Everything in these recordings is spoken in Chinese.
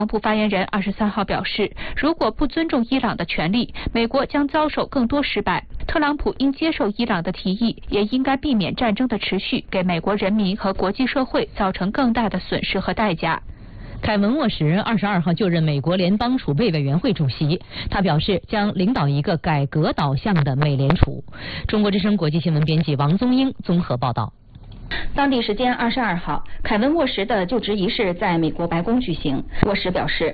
国部发言人23号表示，如果不尊重伊朗的权利，美国将遭受更多失败。特朗普应接受伊朗的提议，也应该避免战争的持续给美国人民和国际社会造成更大的损失和代价。 凯文沃什22号就任美国联邦储备委员会主席，他表示将领导一个改革导向的美联储。中国之声国际新闻编辑王宗英综合报道。 当地时间22号，凯文·沃什的就职仪式在美国白宫举行。沃什表示，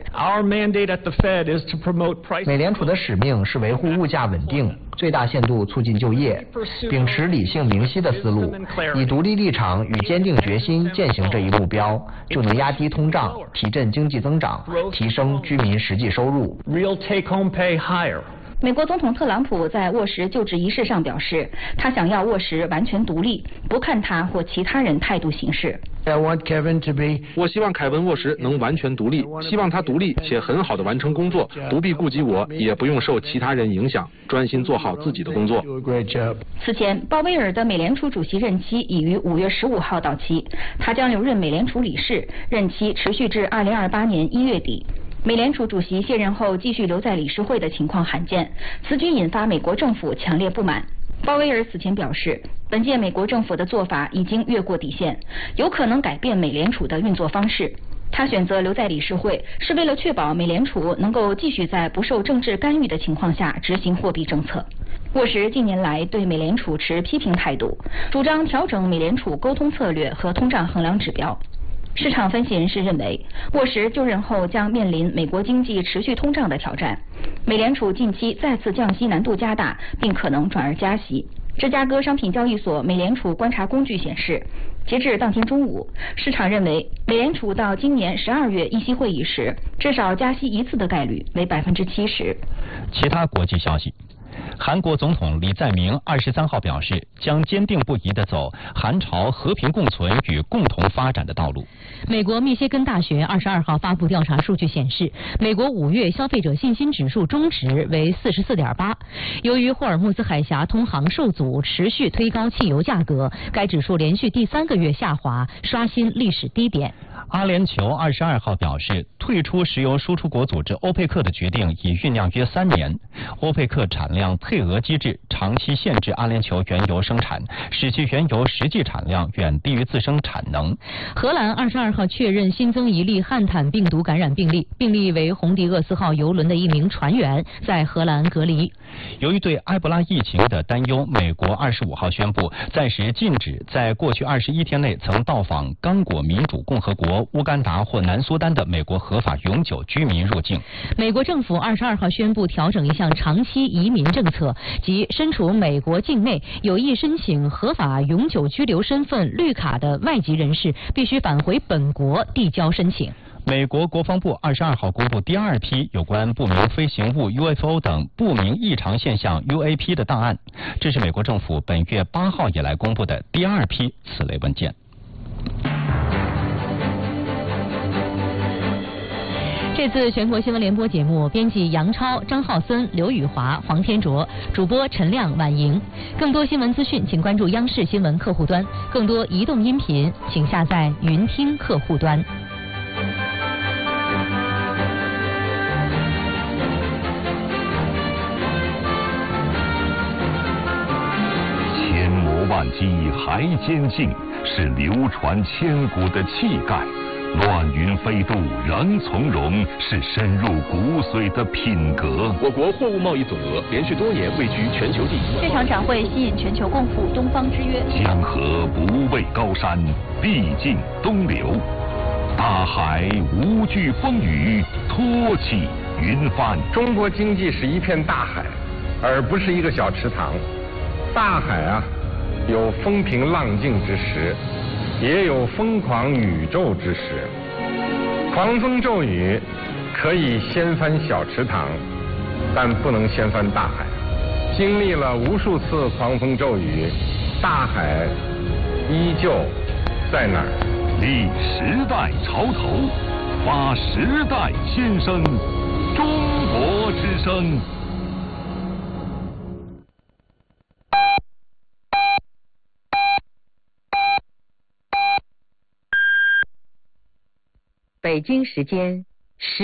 美联储的使命是维护物价稳定，最大限度促进就业，秉持理性明晰的思路，以独立立场与坚定决心践行这一目标，就能压低通胀，提振经济增长，提升居民实际收入。 美国总统特朗普在沃什就职仪式上表示，他想要沃什完全独立，不看他或其他人态度行事。 我希望凯文·沃什能完全独立，希望他独立且很好地完成工作，不必顾及我，也不用受其他人影响，专心做好自己的工作。 此前，鲍威尔的美联储主席任期已于5月15号到期，他将留任美联储理事，任期持续至2028年1月底。美联储主席卸任后继续留在理事会的情况罕见，此举引发美国政府强烈不满。鲍威尔此前表示，本届美国政府的做法已经越过底线，有可能改变美联储的运作方式。他选择留在理事会，是为了确保美联储能够继续在不受政治干预的情况下执行货币政策。沃什近年来对美联储持批评态度，主张调整美联储沟通策略和通胀衡量指标。市场分析人士认为，沃什就任后将面临美国经济持续通胀的挑战。美联储近期再次降息难度加大，并可能转而加息。芝加哥商品交易所美联储观察工具显示，截至当天中午，市场认为美联储到今年12月议息会议时，至少加息一次的概率为70%。 其他国际消息。韩国总统李在明23号表示，将坚定不移地走韩朝和平共存与共同发展的道路。 美国密歇根大学22号发布调查数据显示，美国5月消费者信心指数中值为44.8。由于霍尔木兹海峡通航受阻，持续推高汽油价格，该指数连续第3个月下滑，刷新历史低点。 阿联酋22号表示，退出石油输出国组织欧佩克的决定已酝酿约3年。欧佩克产量配额机制长期限制阿联酋原油生产，使其原油实际产量远低于自身产能。 荷兰22号确认新增一例汉坦病毒感染病例，病例为红迪厄斯号邮轮的一名船员，在荷兰隔离。 由于对埃博拉疫情的担忧，美国25号宣布暂时禁止在过去21天内曾到访刚果民主共和国、乌干达或南苏丹的美国合法永久居民入境。 美国政府22号宣布调整一项长期移民政策，即身处美国境内有意申请合法永久居留身份绿卡的外籍人士，必须返回本国递交申请。 美国国防部22号公布第2批有关不明飞行物 UFO 等不明异常现象 UAP 的档案，这是美国政府本月8号以来公布的第2批此类文件。 这次全国新闻联播节目，编辑杨超、张浩森、刘宇华、黄天卓，主播陈亮、婉莹。更多新闻资讯，请关注央视新闻客户端；更多移动音频，请下载云听客户端。 千磨万击还坚劲，是流传千古的气概。乱云飞渡仍从容，是深入骨髓的品格。 我国货物贸易总额连续多年位居全球第一。 这场展会吸引全球共赴东方之约。 江河不畏高山，必尽东流。大海无惧风雨，托起云帆。 中国经济是一片大海，而不是一个小池塘。大海啊，有风平浪静之时，也有疯狂宇宙之时。狂风骤雨可以掀翻小池塘，但不能掀翻大海。经历了无数次狂风骤雨，大海依旧在那儿。 立时代潮头，发时代先声，中国之声。 北京时间